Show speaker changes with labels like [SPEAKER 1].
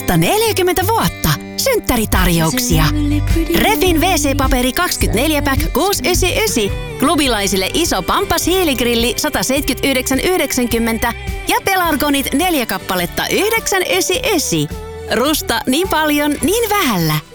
[SPEAKER 1] Vasta 40 vuotta. Synttäritarjouksia. Refin WC-paperi 24-pack 699. Klubilaisille iso Pampas hiiligrilli 179,90 ja Pelargonit 4 kappaletta 999. Rusta niin paljon, niin vähällä.